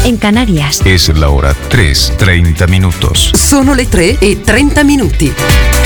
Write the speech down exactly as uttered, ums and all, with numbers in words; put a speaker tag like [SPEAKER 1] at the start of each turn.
[SPEAKER 1] en Canarias.
[SPEAKER 2] Es la hora tres, treinta minutos.
[SPEAKER 3] Sono le tre e trenta minuti.